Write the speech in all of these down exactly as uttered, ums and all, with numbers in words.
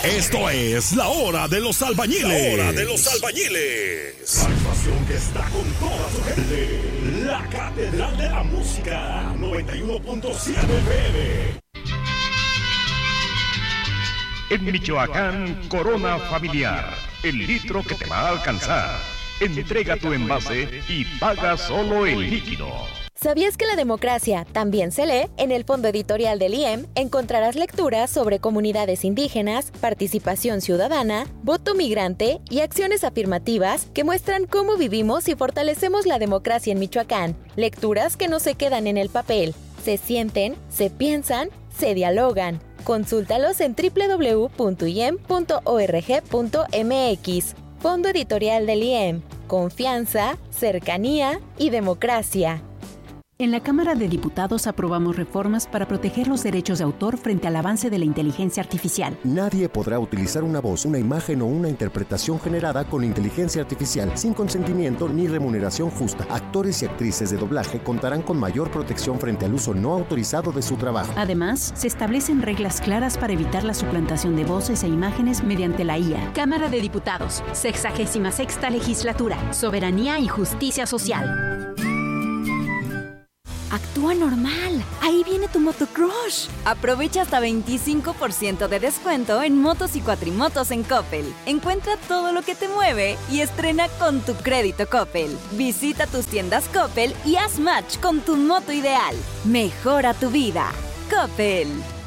Esto es la hora de los albañiles. La hora de los albañiles. La estación que está con toda su gente. La Catedral de la Música. noventa y uno punto siete F M. En Michoacán, Corona Familiar. El litro que te va a alcanzar. Entrega tu envase y paga solo el líquido. ¿Sabías que la democracia también se lee? En el fondo editorial del I E M encontrarás lecturas sobre comunidades indígenas, participación ciudadana, voto migrante y acciones afirmativas que muestran cómo vivimos y fortalecemos la democracia en Michoacán. Lecturas que no se quedan en el papel, se sienten, se piensan, se dialogan. Consúltalos en doble u doble u doble u punto i e m punto org punto m x. Fondo editorial del I E M. Confianza, cercanía y democracia. En la Cámara de Diputados aprobamos reformas para proteger los derechos de autor frente al avance de la inteligencia artificial. Nadie podrá utilizar una voz, una imagen o una interpretación generada con inteligencia artificial sin consentimiento ni remuneración justa. Actores y actrices de doblaje contarán con mayor protección frente al uso no autorizado de su trabajo. Además, se establecen reglas claras para evitar la suplantación de voces e imágenes mediante la I A. Cámara de Diputados, sexagésima sexta legislatura, soberanía y justicia social. Actúa normal. Ahí viene tu motocrush. Aprovecha hasta veinticinco por ciento de descuento en motos y cuatrimotos en Coppel. Encuentra todo lo que te mueve y estrena con tu crédito Coppel. Visita tus tiendas Coppel y haz match con tu moto ideal. Mejora tu vida. Coppel.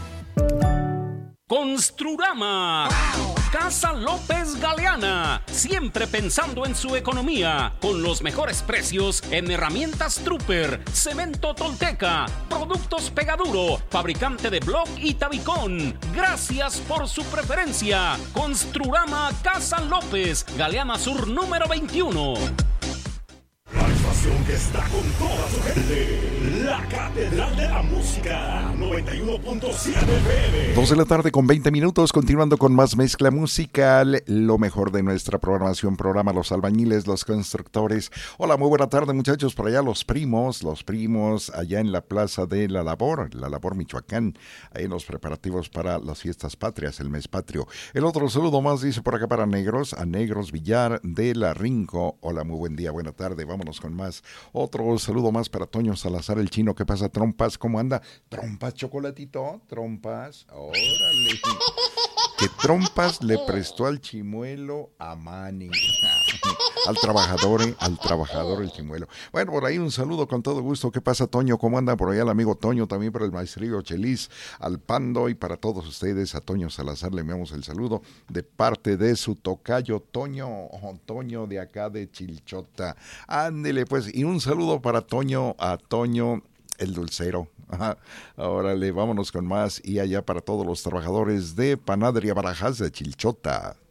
Construrama. ¡Wow! Casa López Galeana, siempre pensando en su economía, con los mejores precios en herramientas Trooper, cemento Tolteca, productos Pegaduro, fabricante de bloc y tabicón. Gracias por su preferencia. Construrama Casa López, Galeana Sur número veintiuno. La estación que está con toda su gente. La Catedral de la Música. noventa y uno punto siete F M. dos de la tarde con veinte minutos, continuando con más mezcla musical, lo mejor de nuestra programación, programa Los Albañiles, Los Constructores. Hola, muy buena tarde, muchachos, por allá los primos, los primos allá en la Plaza de la Labor, la Labor Michoacán, ahí en los preparativos para las fiestas patrias, el mes patrio. El otro saludo más dice por acá para Negros, a Negros Villar de la Rinco. Hola, muy buen día, buena tarde, vámonos con más. Otro saludo más para Toño Salazar, el chino. ¿Qué pasa, Trompas? ¿Cómo anda? ¿Trompas, chocolatito? ¿Trompas? Órale. Que Trompas le prestó al chimuelo a Manny. Al trabajador, ¿eh? Al trabajador el chimuelo. Bueno, por ahí un saludo con todo gusto. ¿Qué pasa, Toño? ¿Cómo anda por allá el amigo Toño? También para el maestrillo Chelis, al Pando y para todos ustedes. A Toño Salazar le enviamos el saludo de parte de su tocayo Toño, oh, Toño de acá de Chilchota. Ándele pues, y un saludo para Toño, a Toño el dulcero. Ajá. Órale, vámonos con más. Y allá para todos los trabajadores de Panadería Barajas de Chilchota.